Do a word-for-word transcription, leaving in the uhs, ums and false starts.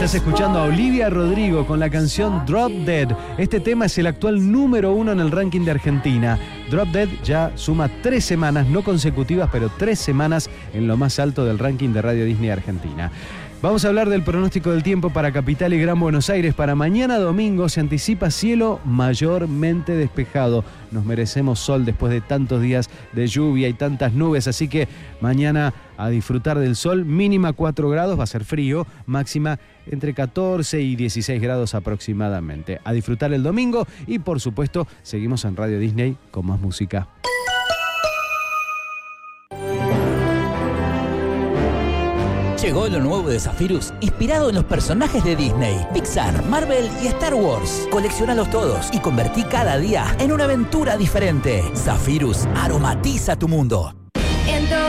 Estás escuchando a Olivia Rodrigo con la canción Drop Dead. Este tema es el actual número uno en el ranking de Argentina. Drop Dead ya suma tres semanas, no consecutivas, pero tres semanas en lo más alto del ranking de Radio Disney Argentina. Vamos a hablar del pronóstico del tiempo para Capital y Gran Buenos Aires. Para mañana domingo se anticipa cielo mayormente despejado. Nos merecemos sol después de tantos días de lluvia y tantas nubes, así que mañana a disfrutar del sol. Mínima cuatro grados, va a ser frío, máxima entre catorce y dieciséis grados aproximadamente. A disfrutar el domingo y por supuesto seguimos en Radio Disney con más música. Llegó lo nuevo de Zephyrus, inspirado en los personajes de Disney, Pixar, Marvel y Star Wars. Coleccionalos todos y convertí cada día en una aventura diferente. Zephyrus aromatiza tu mundo.